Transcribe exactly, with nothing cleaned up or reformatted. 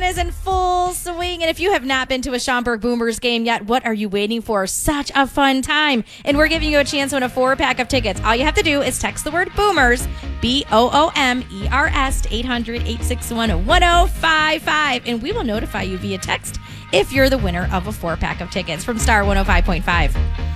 is in full swing. And if you have not been to a Schaumburg Boomers game yet, what are you waiting for? Such a fun time. And we're giving you a chance to win a four-pack of tickets. All you have to do is text the word Boomers, B O O M E R S, to eight hundred, eight six one, one oh five five. And we will notify you via text if you're the winner of a four-pack of tickets from Star one oh five point five.